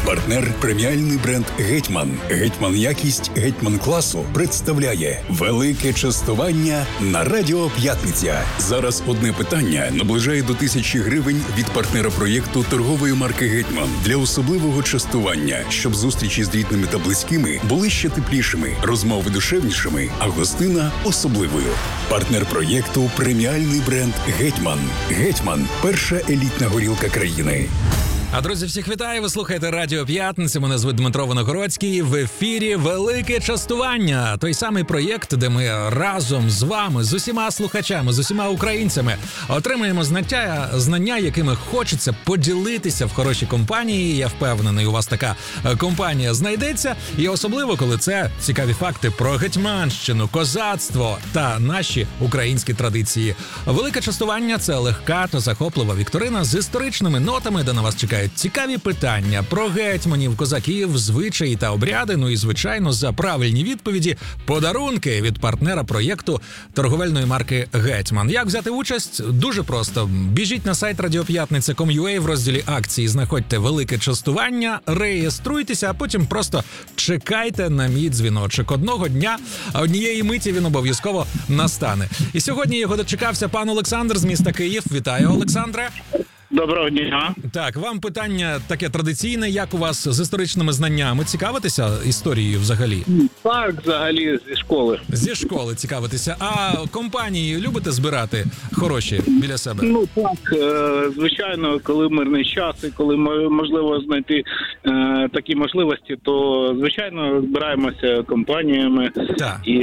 Партнер преміальний бренд «Гетьман». «Гетьман якість», «Гетьман класу» представляє велике частування на Радіо П'ятниця. Зараз одне питання наближає до 1000 гривень від партнера проєкту торгової марки «Гетьман» для особливого частування, щоб зустрічі з рідними та близькими були ще теплішими, розмови душевнішими, а гостина особливою. Партнер проєкту преміальний бренд «Гетьман». «Гетьман» – перша елітна горілка країни. А, друзі, всіх вітаю, ви слухаєте Радіо П'ятниця, мене звуть Дмитро Виногородський, в ефірі «Велике частування», той самий проєкт, де ми разом з вами, з усіма слухачами, з усіма українцями отримуємо знання, якими хочеться поділитися в хорошій компанії. Я впевнений, у вас така компанія знайдеться, і особливо, коли це цікаві факти про Гетьманщину, козацтво та наші українські традиції. «Велике частування» – це легка та захоплива вікторина з історичними нотами, де на вас чекає цікаві питання про гетьманів, козаків, звичаї та обряди, ну і, звичайно, за правильні відповіді подарунки від партнера проєкту торговельної марки «Гетьман». Як взяти участь? Дуже просто. Біжіть на сайт radiopятниця.com.ua в розділі акції, знаходьте «Велике частування», реєструйтеся, а потім просто чекайте на мій дзвіночок. Одного дня, однієї миті він обов'язково настане. І сьогодні його дочекався пан Олександр з міста Київ. Вітаю, Олександре! Доброго дня. Так, вам питання таке традиційне, як у вас з історичними знаннями? Цікавитеся історією взагалі? Так, взагалі зі школи. Зі школи цікавитеся. А компанії любите збирати хороші біля себе? Ну так, звичайно, коли мирний час і коли можливо знайти такі можливості, то звичайно збираємося компаніями. Так. І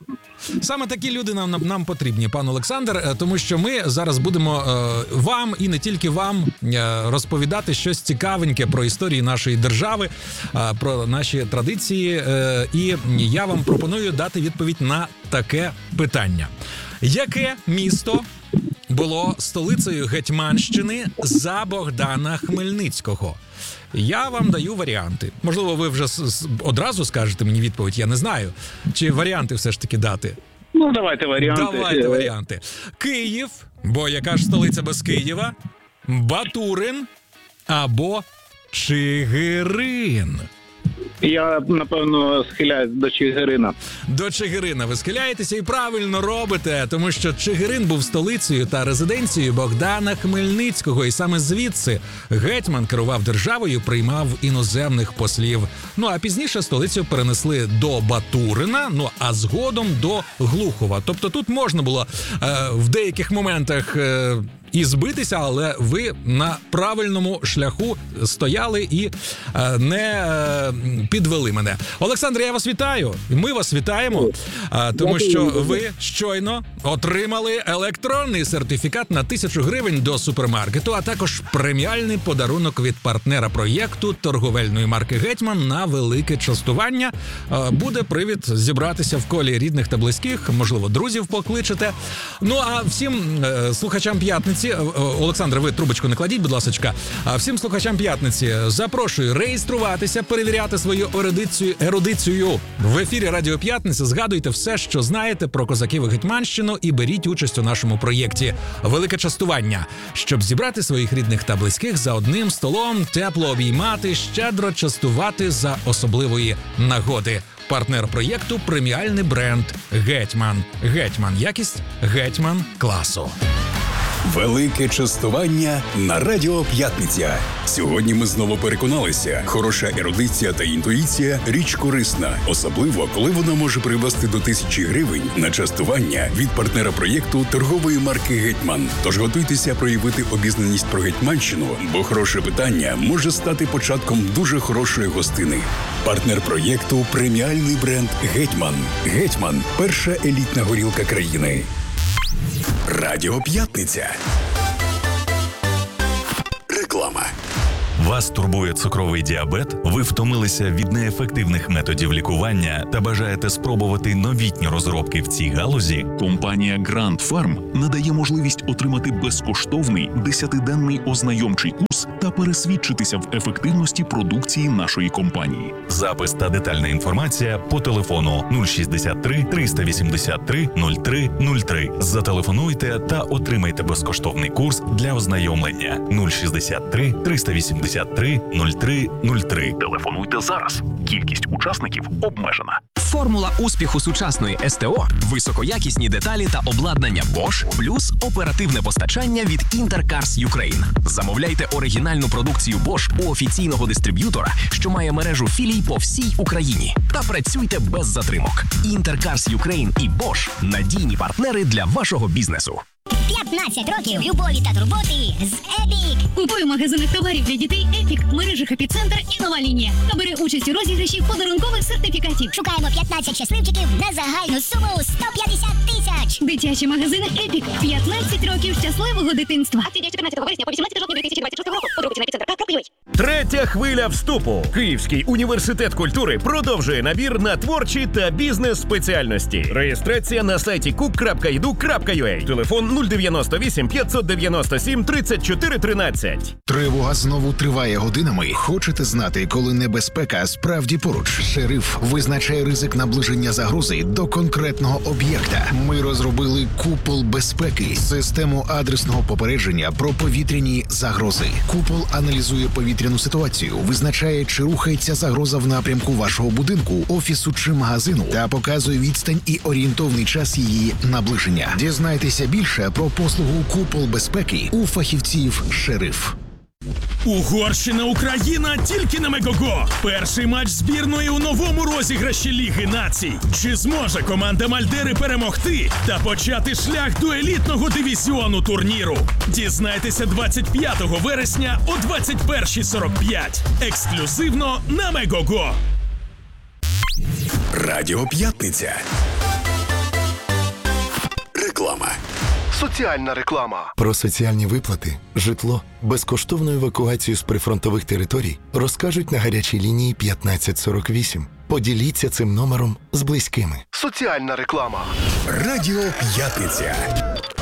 саме такі люди нам потрібні, пан Олександр, тому що ми зараз будемо вам і не тільки вам розповідати щось цікавеньке про історії нашої держави, про наші традиції. І я вам пропоную дати відповідь на таке питання. Яке місто було столицею Гетьманщини за Богдана Хмельницького? Я вам даю варіанти. Можливо, ви вже одразу скажете мені відповідь, я не знаю. Чи варіанти все ж таки дати? ну давайте варіанти. Давайте варіанти. Київ, бо яка ж столиця без Києва? Батурин або Чигирин? Я, напевно, схиляюсь до Чигирина. До Чигирина ви схиляєтеся і правильно робите, тому що Чигирин був столицею та резиденцією Богдана Хмельницького, і саме звідси гетьман керував державою, приймав іноземних послів. Ну а пізніше столицю перенесли до Батурина, ну а згодом до Глухова. Тобто тут можна було в деяких моментах і збитися, але ви на правильному шляху стояли і не підвели мене. Олександр, я вас вітаю. Ми вас вітаємо, тому що ви щойно отримали електронний сертифікат на 1000 гривень до супермаркету, а також преміальний подарунок від партнера проєкту торговельної марки «Гетьман» на велике частування. Буде привід зібратися в колі рідних та близьких, можливо, друзів покличете. Ну, а всім слухачам «П'ятниці», Олександр, ви трубочку не кладіть, будь ласочка, а всім слухачам «П'ятниці» запрошую реєструватися, перевіряти свою ерудицію в ефірі Радіо П'ятниця. Згадуйте все, що знаєте про козаків і Гетьманщину, і беріть участь у нашому проєкті «Велике частування», щоб зібрати своїх рідних та близьких за одним столом, тепло обіймати, щедро частувати за особливої нагоди. Партнер проєкту – преміальний бренд «Гетьман». «Гетьман якість», «Гетьман класу». Велике частування на Радіо П'ятниця. Сьогодні ми знову переконалися, хороша ерудиція та інтуїція – річ корисна. Особливо, коли вона може привести до 1000 гривень на частування від партнера проєкту торгової марки «Гетьман». Тож готуйтеся проявити обізнаність про Гетьманщину, бо хороше питання може стати початком дуже хорошої гостини. Партнер проєкту – преміальний бренд «Гетьман». «Гетьман» – перша елітна горілка країни. Радіо П'ятниця. Реклама. Вас турбує цукровий діабет? Ви втомилися від неефективних методів лікування та бажаєте спробувати новітні розробки в цій галузі? Компанія Grand Pharm надає можливість отримати безкоштовний 10-денний ознайомчий курс та пересвідчитися в ефективності продукції нашої компанії. Запис та детальна інформація по телефону 063 383 0303. Зателефонуйте та отримайте безкоштовний курс для ознайомлення 063 383 73 03 03. Телефонуйте зараз. Кількість учасників обмежена. Формула успіху сучасної СТО – високоякісні деталі та обладнання Bosch, плюс оперативне постачання від Intercars Ukraine. Замовляйте оригінальну продукцію Bosch у офіційного дистриб'ютора, що має мережу філій по всій Україні. Та працюйте без затримок. Intercars Ukraine і Bosch – надійні партнери для вашого бізнесу. 15 років любові та турботи з Епік. Купуй в магазинах товарів для дітей Епік, мережах Епіцентр і Нова лінія. Та бери участь у розіграші подарункових сертифікатів. Шукаємо 15 щасливчиків на загальну суму 150 тисяч. Дитячі магазини Епік. 15 років щасливого дитинства. Акція діє з 14 вересня по 18 жовтня 2026 року. Подробиці на епіцентр.ua. Третя хвиля вступу. Київський університет культури продовжує набір на творчі та бізнес-спеціальності. Реєстрація на сайті cook.edu.ua. Телефон 098 597 34 13. Тривога знову триває годинами. Хочете знати, коли небезпека справді поруч? Шериф визначає ризик наближення загрози до конкретного об'єкта. Ми розробили купол безпеки, систему адресного попередження про повітряні загрози. Купол аналізує повітряну ситуацію, визначає, чи рухається загроза в напрямку вашого будинку, офісу чи магазину, та показує відстань і орієнтовний час її наближення. Дізнайтеся більше про послугу купол безпеки у фахівців «Шериф». Угорщина-Україна тільки на Мегого. Перший матч збірної у новому розіграші Ліги націй. Чи зможе команда Мальдери перемогти та почати шлях до елітного дивізіону турніру? Дізнайтеся 25 вересня о 21:45. Ексклюзивно на Мегого. Радіо П'ятниця. Реклама. Соціальна реклама. Про соціальні виплати, житло, безкоштовну евакуацію з прифронтових територій розкажуть на гарячій лінії 1548. Поділіться цим номером з близькими. Соціальна реклама. Радіо П'ятниця.